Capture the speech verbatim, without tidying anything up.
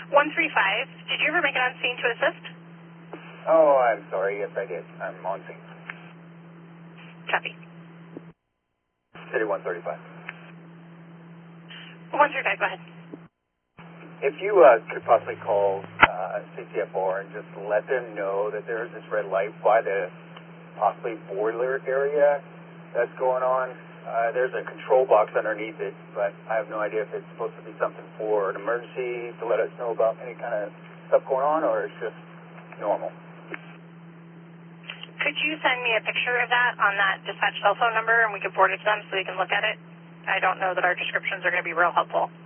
one three five, did you ever make it on scene to assist? Oh, I'm sorry. Yes, I did. I'm on scene. Copy. City one thirty-five. one three five, go ahead. If you uh, could possibly call uh, C C F R and just let them know that there's this red light by the possibly boiler area that's going on. Uh, there's a control box underneath it, but I have no idea if it's supposed to be something for an emergency to let us know about any kind of stuff going on, or it's just normal. Could you send me a picture of that on that dispatch cell phone number and we can forward it to them so they can look at it? I don't know that our descriptions are going to be real helpful.